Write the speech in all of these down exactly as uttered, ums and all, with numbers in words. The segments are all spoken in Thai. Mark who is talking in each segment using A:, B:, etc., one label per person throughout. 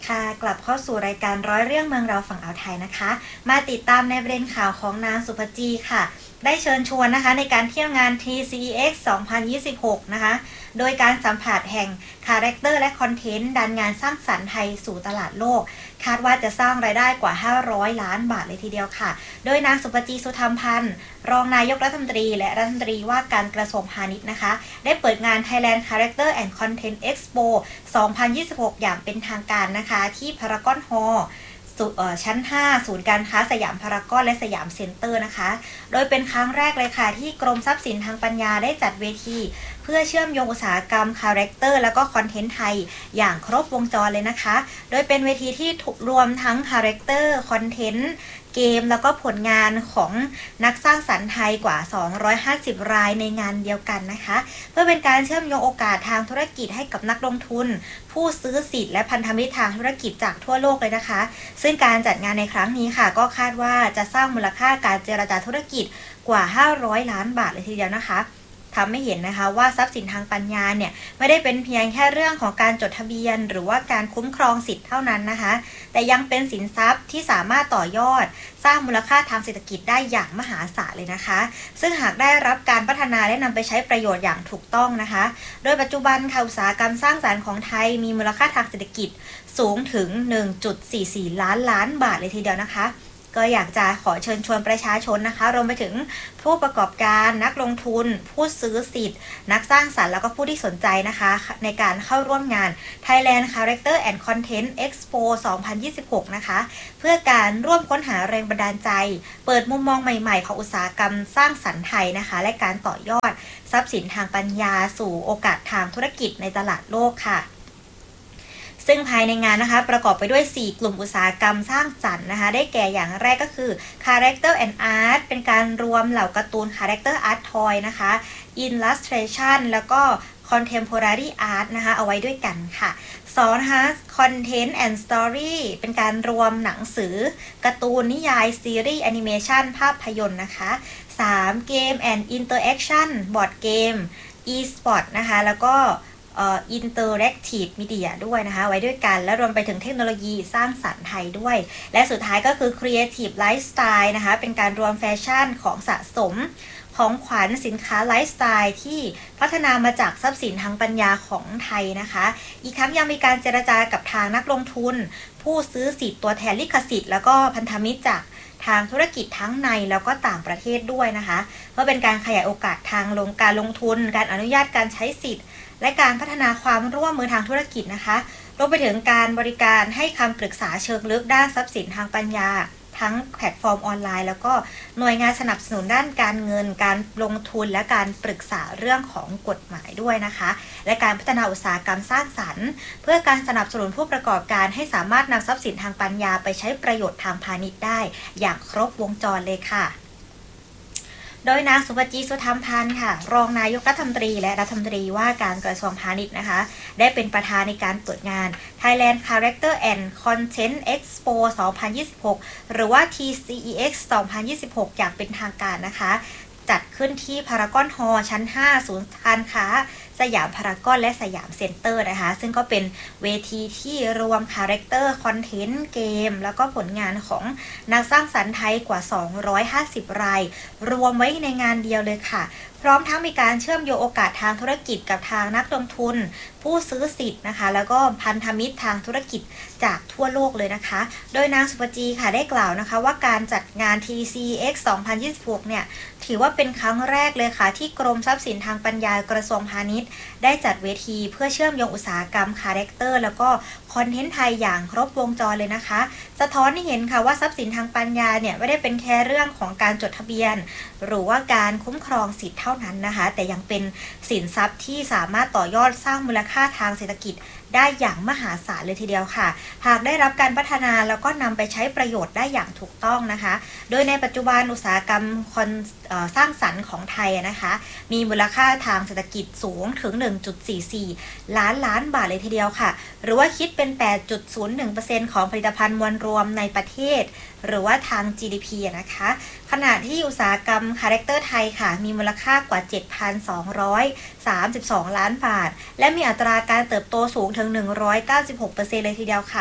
A: ค่ะกลับเข้าสู่รายการร้อยเรื่องเมืองเราฝั่งอ่าวไทยนะคะมาติดตามในประเด็นข่าวของนางสุภจีค่ะได้เชิญชวนนะคะในการเที่ยวงาน ที ซี อี เอ็กซ์ สองพันยี่สิบหกนะคะโดยการสัมผัสแห่งคาแรคเตอร์และคอนเทนต์ดันงานสร้างสรรค์ไทยสู่ตลาดโลกคาดว่าจะสร้างรายได้กว่าห้าร้อยล้านบาทเลยทีเดียวค่ะโดยนางสุภจีสุธรรมพันธ์รองนายกรัฐมนตรีและรัฐมนตรีว่าการกระทรวงพาณิชย์นะคะได้เปิดงาน Thailand Character and Content Expo สองพันยี่สิบหก อย่างเป็นทางการนะคะที่พารากอนฮอลล์ชั้นห้าศูนย์การค้าสยามพารากอนและสยามเซ็นเตอร์นะคะโดยเป็นครั้งแรกเลยค่ะที่กรมทรัพย์สินทางปัญญาได้จัดเวทีเพื่อเชื่อมโยงอุตสาหกรรมคาแรคเตอร์แล้วก็คอนเทนต์ไทยอย่างครบวงจรเลยนะคะโดยเป็นเวทีที่รวมทั้งคาแรคเตอร์คอนเทนต์เกมแล้วก็ผลงานของนักสร้างสรรค์ไทยกว่าสองร้อยห้าสิบรายในงานเดียวกันนะคะเพื่อเป็นการเชื่อมโยงโอกาสทางธุรกิจให้กับนักลงทุนผู้ซื้อสิทธิ์และพันธมิตรทางธุรกิจจากทั่วโลกเลยนะคะซึ่งการจัดงานในครั้งนี้ค่ะก็คาดว่าจะสร้างมูลค่าการเจรจาธุรกิจกว่าห้าร้อยล้านบาทเลยทีเดียวนะคะทำให้เห็นนะคะว่าทรัพย์สินทางปัญญาเนี่ยไม่ได้เป็นเพียงแค่เรื่องของการจดทะเบียนหรือว่าการคุ้มครองสิทธิ์เท่านั้นนะคะแต่ยังเป็นสินทรัพย์ที่สามารถต่อยอดสร้างมูลค่าทางเศรษฐกิจได้อย่างมหาศาลเลยนะคะซึ่งหากได้รับการพัฒนาและนำไปใช้ประโยชน์อย่างถูกต้องนะคะโดยปัจจุบันค่ะอุตสาหกรรมสร้างสรรค์ของไทยมีมูลค่าทางเศรษฐกิจสูงถึง หนึ่งจุดสี่สี่ ล้านล้านบาทเลยทีเดียวนะคะก็อยากจะขอเชิญชวนประชาชนนะคะรวมไปถึงผู้ประกอบการนักลงทุนผู้ซื้อสิทธิ์นักสร้างสรรค์แล้วก็ผู้ที่สนใจนะคะในการเข้าร่วมงาน Thailand Character and Content Expo สองพันยี่สิบหกนะคะเพื่อการร่วมค้นหาแรงบันดาลใจเปิดมุมมองใหม่ๆของอุตสาหกรรมสร้างสรรค์ไทยนะคะและการต่อยอดทรัพย์สินทางปัญญาสู่โอกาสทางธุรกิจในตลาดโลกค่ะซึ่งภายในงานนะคะประกอบไปด้วยสี่กลุ่มอุตสาหกรรมสร้างสรรค์นะคะได้แก่อย่างแรกก็คือ Character and Art เป็นการรวมเหล่าการ์ตูน Character Art Toy นะคะ Illustration แล้วก็ Contemporary Art นะคะเอาไว้ด้วยกันค่ะสองนะคะ Content and Story เป็นการรวมหนังสือการ์ตูนนิยายซีรีส์แอนิเมชันภาพยนตร์นะคะสาม Game and Interaction บอร์ดเกม e-sport นะคะแล้วก็เอ่อ interactive media ด้วยนะคะไว้ด้วยกันและรวมไปถึงเทคโนโลยีสร้างสรรค์ไทยด้วยและสุดท้ายก็คือ creative lifestyle นะคะเป็นการรวมแฟชั่นของสะสมของขวัญสินค้าไลฟ์สไตล์ที่พัฒนามาจากทรัพย์สินทางปัญญาของไทยนะคะอีกทั้งยังมีการเจรจากับทางนักลงทุนผู้ซื้อสิทธิ์ตัวแทนลิขสิทธิ์แล้วก็พันธมิตรจากทางธุรกิจทั้งในแล้วก็ต่างประเทศด้วยนะคะเพื่อเป็นการขยายโอกาสทางลงการลงทุนการอนุญาตการใช้สิทธิ์และการพัฒนาความร่วมมือทางธุรกิจนะคะรวมไปถึงการบริการให้คำปรึกษาเชิงลึกด้านทรัพย์สินทางปัญญาทั้งแพลตฟอร์มออนไลน์แล้วก็หน่วยงานสนับสนุนด้านการเงินการลงทุนและการปรึกษาเรื่องของกฎหมายด้วยนะคะและการพัฒนาอุตสาหกรรมสร้างสรรค์เพื่อการสนับสนุนผู้ประกอบการให้สามารถนำทรัพย์สินทางปัญญาไปใช้ประโยชน์ทางพาณิชย์ได้อย่างครบวงจรเลยค่ะโดยนางสุภจีสุธรรมพันธ์ค่ะรองนายกรัฐมนตรีและรัฐมนตรีว่าการกระทรวงพาณิชย์นะคะได้เป็นประธานในการเปิดงาน Thailand Character and Content Expo สองพันยี่สิบหกหรือว่า ที ซี อี เอ็กซ์ สองพันยี่สิบหกอย่างเป็นทางการนะคะจัดขึ้นที่พารากอนฮอลล์ชั้นห้าศูนย์การค้าสยามพารากอนและสยามเซ็นเตอร์นะคะซึ่งก็เป็นเวทีที่รวมคาแรคเตอร์คอนเทนต์เกมแล้วก็ผลงานของนักสร้างสรรค์ไทยกว่าสองร้อยห้าสิบรายรวมไว้ในงานเดียวเลยค่ะพร้อมทั้งมีการเชื่อมโยงโอกาสทางธุรกิจกับทางนักลงทุนผู้ซื้อสิทธิ์นะคะแล้วก็พันธมิตรทางธุรกิจจากทั่วโลกเลยนะคะโดยนางสุภจีค่ะได้กล่าวนะคะว่าการจัดงาน ที ซี อี เอ็กซ์ สองพันยี่สิบหกเนี่ยถือว่าเป็นครั้งแรกเลยค่ะที่กรมทรัพย์สินทางปัญญากระทรวงพาณิชย์ได้จัดเวทีเพื่อเชื่อมโยงอุตสาหกรรมคาแรคเตอร์แล้วก็คอนเทนต์ไทยอย่างครบวงจรเลยนะคะสะท้อนให้เห็นค่ะว่าทรัพย์สินทางปัญญาเนี่ยไม่ได้เป็นแค่เรื่องของการจดทะเบียนหรือว่าการคุ้มครองสิทธิ์เท่านั้นนะคะแต่ยังเป็นสินทรัพย์ที่สามารถต่อยอดสร้างมูลค่าทางเศรษฐกิจได้อย่างมหาศาลเลยทีเดียวค่ะหากได้รับการพัฒนาแล้วก็นำไปใช้ประโยชน์ได้อย่างถูกต้องนะคะโดยในปัจจุบันอุตสาหกรรมคนสร้างสรรค์ของไทยนะคะมีมูลค่าทางเศรษฐกิจสูงถึง หนึ่งจุดสี่สี่ ล้านล้านบาทเลยทีเดียวค่ะหรือว่าคิดเป็น แปดจุดศูนย์หนึ่งเปอร์เซ็นต์ ของผลิตภัณฑ์มวลรวมในประเทศหรือว่าทาง จี ดี พี นะคะขณะที่อุตสาหกรรมคาแรคเตอร์ไทยค่ะมีมูลค่ากว่า เจ็ดพันสองร้อยสามสิบสอง ล้านบาทและมีอัตราการเติบโตสูงถึง หนึ่งร้อยเก้าสิบหกเปอร์เซ็นต์ เลยทีเดียวค่ะ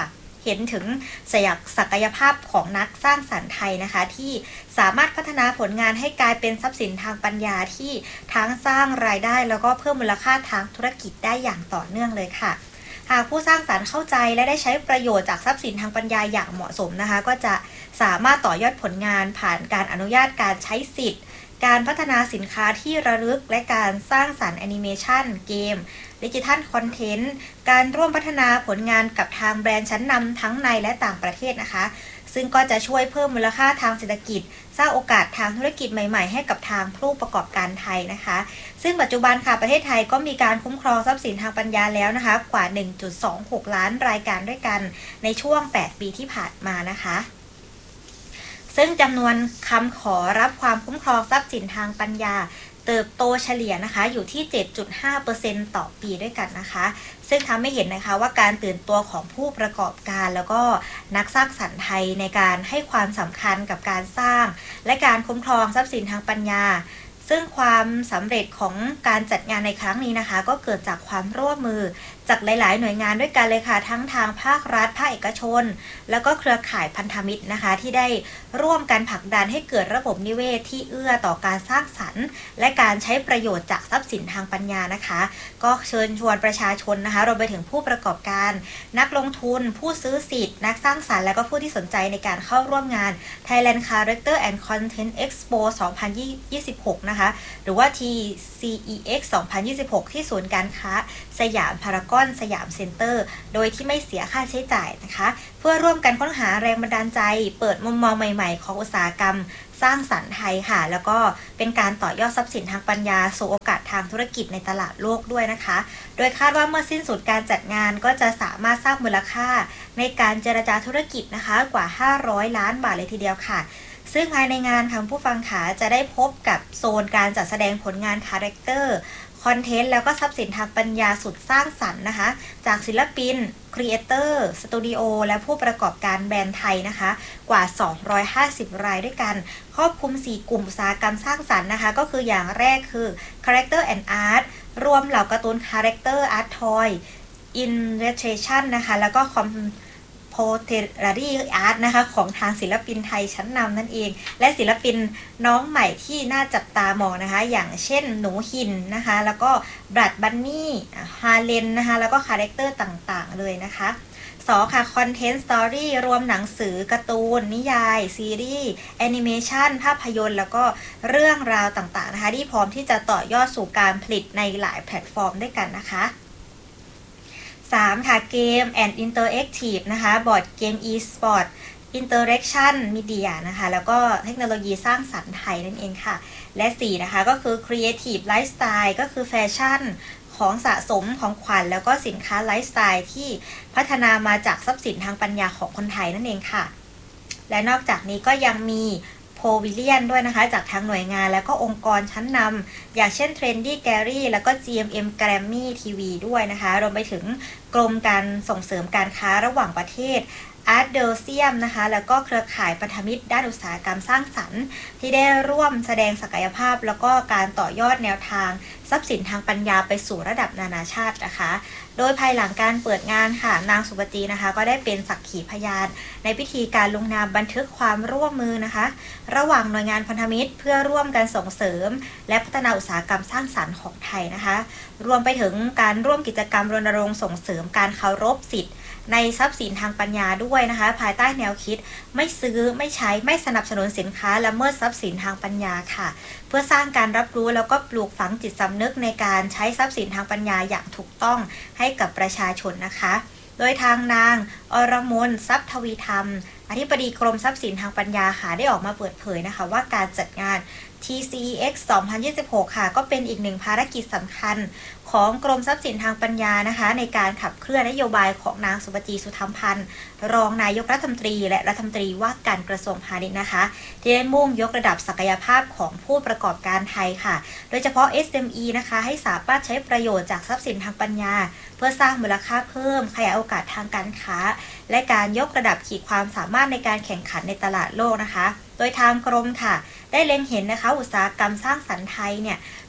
A: เห็นถึงศักยภาพของนักสร้างสรรค์ไทยนะคะที่สามารถพัฒนาผลงานให้กลายเป็นทรัพย์สินทางปัญญาที่ทั้งสร้างรายได้แล้วก็เพิ่มมูลค่าทางธุรกิจได้อย่างต่อเนื่องเลยค่ะหากผู้สร้างสรรค์เข้าใจและได้ใช้ประโยชน์จากทรัพย์สินทางปัญญาอย่างเหมาะสมนะคะก็จะสามารถต่อยอดผลงานผ่านการอนุญาตการใช้สิทธิ์การพัฒนาสินค้าที่ระลึกและการสร้างสรรค์แอนิเมชันเกมดิจิทัลคอนเทนต์การร่วมพัฒนาผลงานกับทางแบรนด์ชั้นนำทั้งในและต่างประเทศนะคะซึ่งก็จะช่วยเพิ่มมูลค่าทางเศรษฐกิจสร้างโอกาสทางธุรกิจใหม่ๆให้กับทางผู้ประกอบการไทยนะคะซึ่งปัจจุบันค่ะประเทศไทยก็มีการคุ้มครองทรัพย์สินทางปัญญาแล้วนะคะกว่า หนึ่งจุดสองหก ล้านรายการด้วยกันในช่วงแปดปีที่ผ่านมานะคะซึ่งจำนวนคำขอรับความคุ้มครองทรัพย์สินทางปัญญาเติบโตเฉลี่ยนะคะอยู่ที่ เจ็ดจุดห้าเปอร์เซ็นต์ ต่อปีด้วยกันนะคะซึ่งทำให้เห็นนะคะว่าการตื่นตัวของผู้ประกอบการแล้วก็นักสร้างสรรค์ไทยในการให้ความสำคัญกับการสร้างและการคุ้มครองทรัพย์สินทางปัญญาซึ่งความสำเร็จของการจัดงานในครั้งนี้นะคะก็เกิดจากความร่วมมือจากหลายๆหน่วยงานด้วยกันเลยค่ะทั้งทางภาครัฐภาคเอกชนแล้วก็เครือข่ายพันธมิตรนะคะที่ได้ร่วมกันผลักดันให้เกิดระบบนิเวศที่เอื้อต่อการสร้างสรรค์และการใช้ประโยชน์จากทรัพย์สินทางปัญญานะคะก็เชิญชวนประชาชนนะคะรวมไปถึงผู้ประกอบการนักลงทุนผู้ซื้อสิทธิ์นักสร้างสรรค์และก็ผู้ที่สนใจในการเข้าร่วมงาน Thailand Character and Content Expo สองพันยี่สิบหกนะคะหรือว่า ที ซี อี เอ็กซ์ สองพันยี่สิบหกที่ศูนย์การค้าสยามพารากอนสยามเซ็นเตอร์โดยที่ไม่เสียค่าใช้จ่ายนะคะเพื่อร่วมกันค้นหาแรงบันดาลใจเปิดมุมมองใหม่ๆของอุตสาหกรรมสร้างสรรค์ไทยค่ะแล้วก็เป็นการต่อยอดทรัพย์สินทางปัญญาสู่โอกาสทางธุรกิจในตลาดโลกด้วยนะคะโดยคาดว่าเมื่อสิ้นสุดการจัดงานก็จะสามารถสร้างมูลค่าในการเจรจาธุรกิจนะคะกว่าห้าร้อยล้านบาทเลยทีเดียวค่ะซึ่งภายในงานทางผู้ฟังขาจะได้พบกับโซนการจัดแสดงผลงานคาแรคเตอร์คอนเทนต์แล้วก็ทรัพย์สินทางปัญญาสุดสร้างสรรค์นะคะจากศิลปินครีเอเตอร์สตูดิโอและผู้ประกอบการแบรนด์ไทยนะคะกว่าสองร้อยห้าสิบรายด้วยกันครอบคลุมสี่กลุ่มอุตสาหกรรมสร้างสรรค์นะคะก็คืออย่างแรกคือ Character and Art รวมเหล่าการ์ตูน Character Art Toy Illustration นะคะแล้วก็คอมโพเทรารีอาร์ตนะคะของทางศิลปินไทยชั้นนำนั่นเองและศิลปินน้องใหม่ที่น่าจับตามองนะคะอย่างเช่นหนูหินนะคะแล้วก็บรัดบันนี่ฮาเลนนะคะแล้วก็คาแรคเตอร์ต่างๆเลยนะคะสองค่ะคอนเทนต์สตอรี่รวมหนังสือการ์ตูนนิยายซีรีส์แอนิเมชันภาพยนตร์แล้วก็เรื่องราวต่างๆนะคะที่พร้อมที่จะต่อยอดสู่การผลิตในหลายแพลตฟอร์มด้วยกันนะคะสามค่ะเกม and Interactive นะคะบอร์ดเกม e-sport Interaction Media นะคะแล้วก็เทคโนโลยีสร้างสรรค์ไทยนั่นเองค่ะและสี่นะคะก็คือ Creative Lifestyle ก็คือแฟชั่นของสะสมของขวัญแล้วก็สินค้าไลฟ์สไตล์ที่พัฒนามาจากทรัพย์สินทางปัญญาของคนไทยนั่นเองค่ะและนอกจากนี้ก็ยังมีโพวิเลียนด้วยนะคะจากทางหน่วยงานและก็องค์กรชั้นนำอย่างเช่น Trendy Gallery แล้วก็ จี เอ็ม เอ็ม Grammy ที วี ด้วยนะคะรวมไปถึงกรมการส่งเสริมการค้าระหว่างประเทศ Art Museum นะคะแล้วก็เครือข่ายพันธมิตรด้านอุตสาหกรรมสร้างสรรค์ที่ได้ร่วมแสดงศักยภาพแล้วก็การต่อยอดแนวทางทรัพย์สินทางปัญญาไปสู่ระดับนานาชาตินะคะโดยภายหลังการเปิดงานค่ะนางสุปจีนะคะก็ได้เป็นสักขีพยานในพิธีการลงนามบันทึกความร่วมมือนะคะระหว่างหน่วยงานพันธมิตรเพื่อร่วมกันส่งเสริมและพัฒนาอุตสาหกรรมสร้างสรรค์ของไทยนะคะรวมไปถึงการร่วมกิจกรรมรณรงค์ส่งเสริมการเคารพสิทธิในทรัพย์สินทางปัญญาด้วยนะคะภายใต้แนวคิดไม่ซื้อไม่ใช้ไม่สนับสนุนสินค้าละเมิดทรัพย์สินทางปัญญาค่ะเพื่อสร้างการรับรู้แล้วก็ปลูกฝังจิตสำนึกในการใช้ทรัพย์สินทางปัญญาอย่างถูกต้องให้กับประชาชนนะคะโดยทางนางอรมนทรัพย์ทวีธรรมอธิบดีกรมทรัพย์สินทางปัญญาค่ะได้ออกมาเปิดเผยนะคะว่าการจัดงาน ที ซี อี เอ็กซ์ สองพันยี่สิบหก ค่ะก็เป็นอีกหนึ่งภารกิจสำคัญของกรมทรัพย์สินทางปัญญานะคะในการขับเคลื่อนนโยบายของนางสุปจีสุธรรมพันธ์รองนายกรัฐมนตรีและรัฐมนตรีว่าการกระทรวงพาณิชย์นะคะที่ได้มุ่งยกระดับศักยภาพของผู้ประกอบการไทยค่ะโดยเฉพาะ เอส เอ็ม อี นะคะให้สามารถใช้ประโยชน์จากทรัพย์สินทางปัญญาเพื่อสร้างมูลค่าเพิ่มขยายโอกาสทางการค้าและการยกระดับขีดความสามารถในการแข่งขันในตลาดโลกนะคะโดยทางกรมค่ะได้เล็งเห็นนะคะอุตสาหกรรมสร้างสรรค์ไทยเนี่ย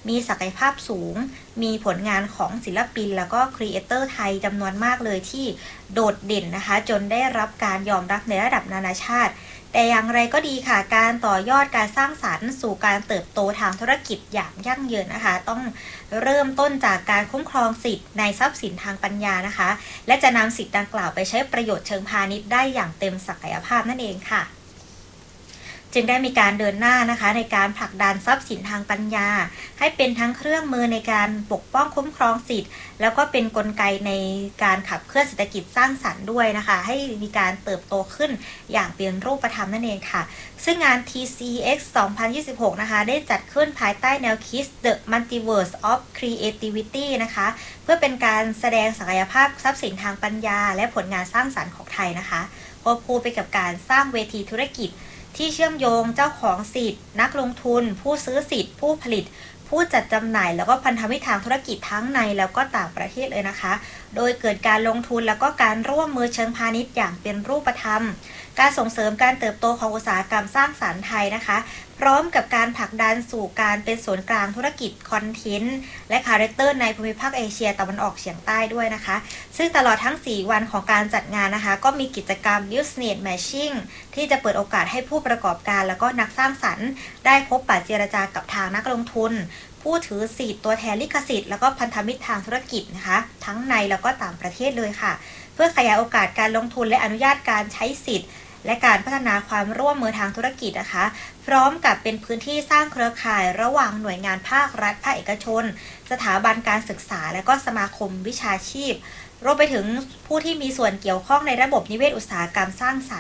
A: มีศักยภาพสูงมีผลงานของศิลปินแล้วก็ครีเอเตอร์ไทยจำนวนมากเลยที่โดดเด่นนะคะจนได้รับการยอมรับในระดับนานาชาติแต่อย่างไรก็ดีค่ะการต่อยอดการสร้างสรรค์สู่การเติบโตทางธุรกิจอย่างยั่งยืนนะคะต้องเริ่มต้นจากการคุ้มครองสิทธิ์ในทรัพย์สินทางปัญญานะคะและจะนำสิทธิ์ดังกล่าวไปใช้ประโยชน์เชิงพาณิชย์ได้อย่างเต็มศักยภาพนั่นเองค่ะจึงได้มีการเดินหน้านะคะในการผลักดันทรัพย์สินทางปัญญาให้เป็นทั้งเครื่องมือในการปกป้องคุ้มครองสิทธิ์แล้วก็เป็นกลไกในการขับเคลื่อนเศรษฐกิจสร้างสรรค์ด้วยนะคะให้มีการเติบโตขึ้นอย่างเป็นรูปธรรมนั่นเองค่ะซึ่งงาน ที ซี อี เอ็กซ์ สองพันยี่สิบหกนะคะได้จัดขึ้นภายใต้แนวคิด The Multiverse of Creativity นะคะเพื่อเป็นการแสดงศักยภาพทรัพย์สินทางปัญญาและผลงานสร้างสรรค์ของไทยนะคะควบคู่ไปกับการสร้างเวทีธุรกิจที่เชื่อมโยงเจ้าของสิทธิ์นักลงทุนผู้ซื้อสิทธิ์ผู้ผลิตผู้จัดจำหน่ายแล้วก็พันธมิตรทางธุรกิจทั้งในแล้วก็ต่างประเทศเลยนะคะโดยเกิดการลงทุนแล้วก็การร่วมมือเชิงพาณิชย์อย่างเป็นรูปธรรมการส่งเสริมการเติบโตของอุตสาหกรรมสร้างสรรค์ไทยนะคะพร้อมกับการผลักดันสู่การเป็นศูนย์กลางธุรกิจคอนเทนต์และคาแรคเตอร์ในภูมิภาคเอเชียตะวันออกเฉียงใต้ด้วยนะคะซึ่งตลอดทั้งสี่วันของการจัดงานนะคะก็มีกิจกรรม Business Matching ที่จะเปิดโอกาสให้ผู้ประกอบการแล้วก็นักสร้างสรรค์ได้พบปะเจรจากับทางนักลงทุนผู้ถือสิทธิ์ตัวแทนลิขสิทธิ์แล้วก็พันธมิตรทางธุรกิจนะคะทั้งในแล้วก็ต่างประเทศเลยค่ะเพื่อขยายโอกาสการลงทุนและอนุญาตการใช้สิทธิ์และการพัฒนาความร่วมมือทางธุรกิจนะคะพร้อมกับเป็นพื้นที่สร้างเครือข่ายระหว่างหน่วยงานภาครัฐภาคเอกชนสถาบันการศึกษาและก็สมาคมวิชาชีพรวมไปถึงผู้ที่มีส่วนเกี่ยวข้องในระบบนิเวศอุตสาหกรรมสร้างสร